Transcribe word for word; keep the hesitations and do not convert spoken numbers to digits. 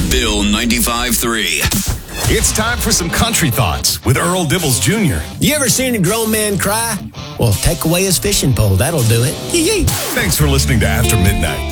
Bill ninety-five three. It's time for some country thoughts with Earl Dibbles Junior You ever seen a grown man cry? Well, take away his fishing pole. That'll do it. Yee-yee. Thanks for listening to After Midnight.